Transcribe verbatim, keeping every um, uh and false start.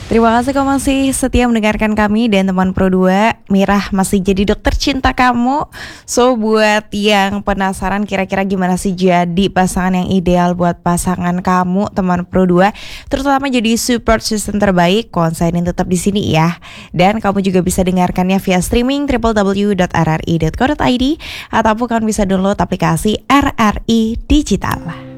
Terima kasih kau masih setia mendengarkan kami dan teman Pro dua. Mirah masih jadi dokter cinta kamu. So buat yang penasaran kira-kira gimana sih jadi pasangan yang ideal buat pasangan kamu teman Pro dua, terutama jadi support system terbaik, konseling tetap di sini ya. Dan kamu juga bisa dengarkannya via streaming w w w dot r r i dot co dot i d ataupun kamu bisa download aplikasi R R I Digital.